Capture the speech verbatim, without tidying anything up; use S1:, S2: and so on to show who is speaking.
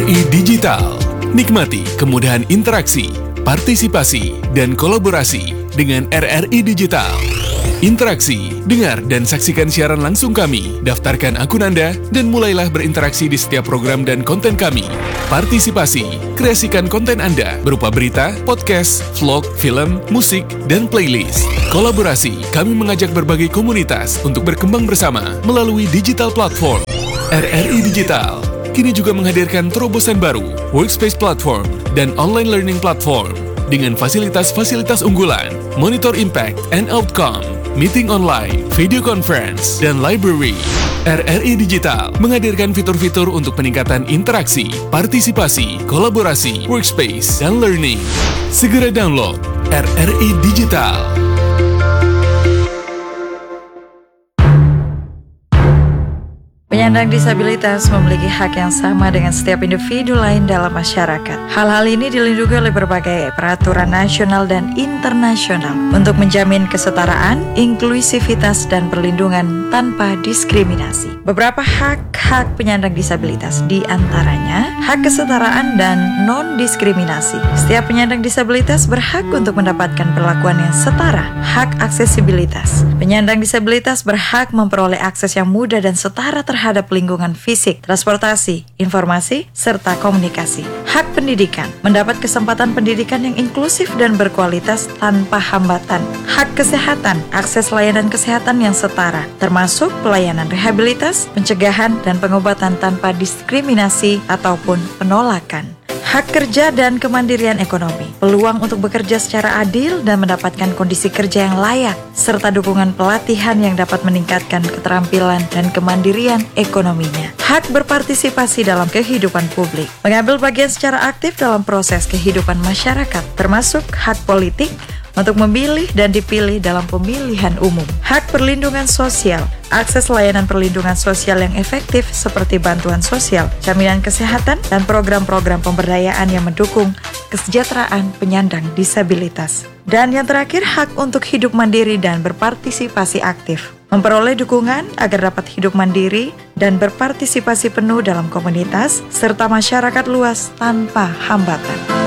S1: I Digital. Nikmati kemudahan interaksi, partisipasi, dan kolaborasi dengan R R I Digital. Interaksi, dengar dan saksikan siaran langsung kami, daftarkan akun Anda, dan mulailah berinteraksi di setiap program dan konten kami. Partisipasi, kreasikan konten Anda berupa berita, podcast, vlog, film, musik, dan playlist. Kolaborasi, kami mengajak berbagai komunitas untuk berkembang bersama melalui digital platform. R R I Digital kini juga menghadirkan terobosan baru, workspace platform, dan online learning platform dengan fasilitas-fasilitas unggulan, monitor impact and outcome, meeting online, video conference, dan library. R R I Digital menghadirkan fitur-fitur untuk peningkatan interaksi, partisipasi, kolaborasi, workspace, dan learning. Segera download R R I Digital.
S2: Penyandang disabilitas memiliki hak yang sama dengan setiap individu lain dalam masyarakat. Hal-hal ini dilindungi oleh berbagai peraturan nasional dan internasional untuk menjamin kesetaraan, inklusivitas, dan perlindungan tanpa diskriminasi. Beberapa hak-hak penyandang disabilitas, di antaranya hak kesetaraan dan non-diskriminasi. Setiap penyandang disabilitas berhak untuk mendapatkan perlakuan yang setara. Hak aksesibilitas. Penyandang disabilitas berhak memperoleh akses yang mudah dan setara terhadap terhadap lingkungan fisik, transportasi, informasi, serta komunikasi. Hak pendidikan, mendapat kesempatan pendidikan yang inklusif dan berkualitas tanpa hambatan. Hak kesehatan, akses layanan kesehatan yang setara, termasuk pelayanan rehabilitas, pencegahan, dan pengobatan tanpa diskriminasi ataupun penolakan. Hak kerja dan kemandirian ekonomi, peluang untuk bekerja secara adil dan mendapatkan kondisi kerja yang layak, serta dukungan pelatihan yang dapat meningkatkan keterampilan dan kemandirian ekonominya. Hak berpartisipasi dalam kehidupan publik, mengambil bagian secara aktif dalam proses kehidupan masyarakat, termasuk hak politik, untuk memilih dan dipilih dalam pemilihan umum. Hak perlindungan sosial, akses layanan perlindungan sosial yang efektif seperti bantuan sosial, jaminan kesehatan, dan program-program pemberdayaan yang mendukung kesejahteraan penyandang disabilitas. Dan yang terakhir, hak untuk hidup mandiri dan berpartisipasi aktif, memperoleh dukungan agar dapat hidup mandiri dan berpartisipasi penuh dalam komunitas serta masyarakat luas tanpa hambatan.